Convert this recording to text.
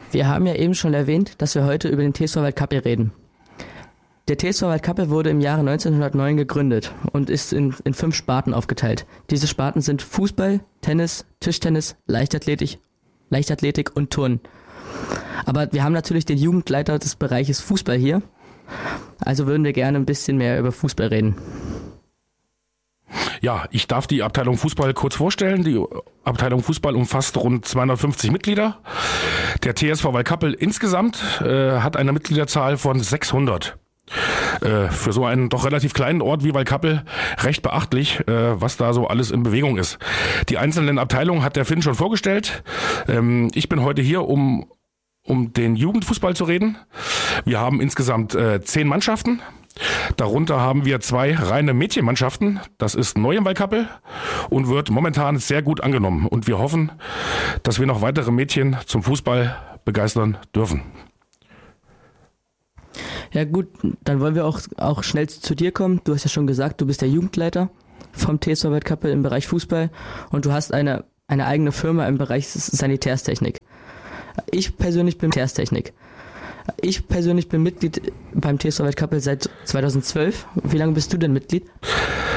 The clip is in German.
Wir haben ja eben schon erwähnt, dass wir heute über den TSV Waldkappel reden. Der TSV Waldkappel wurde im Jahre 1909 gegründet und ist in 5 Sparten aufgeteilt. Diese Sparten sind Fußball, Tennis, Tischtennis, Leichtathletik und Turnen. Aber wir haben natürlich den Jugendleiter des Bereiches Fußball hier, also würden wir gerne ein bisschen mehr über Fußball reden. Ja, ich darf die Abteilung Fußball kurz vorstellen. Die Abteilung Fußball umfasst rund 250 Mitglieder. Der TSV Waldkappel insgesamt hat eine Mitgliederzahl von 600. Für so einen doch relativ kleinen Ort wie Waldkappel recht beachtlich, was da so alles in Bewegung ist. Die einzelnen Abteilungen hat der Finn schon vorgestellt. Ich bin heute hier, um den Jugendfußball zu reden. Wir haben insgesamt 10 Mannschaften. Darunter haben wir 2 reine Mädchenmannschaften. Das ist neu in Waldkappel und wird momentan sehr gut angenommen. Und wir hoffen, dass wir noch weitere Mädchen zum Fußball begeistern dürfen. Ja gut, dann wollen wir auch schnell zu dir kommen. Du hast ja schon gesagt, du bist der Jugendleiter vom TSV Waldkappel im Bereich Fußball und du hast eine eigene Firma im Bereich Sanitärstechnik. Ich persönlich bin Mitglied beim TSV Waldkappel seit 2012. Wie lange bist du denn Mitglied?